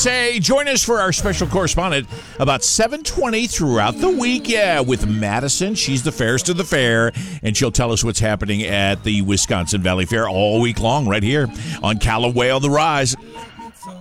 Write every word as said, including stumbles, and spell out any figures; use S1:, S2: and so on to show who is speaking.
S1: Say, join us for our special correspondent about seven twenty throughout the week. Yeah, with Madison. She's the fairest of the fair, and she'll tell us what's happening at the Wisconsin Valley Fair all week long right here on Callaway on the Rise.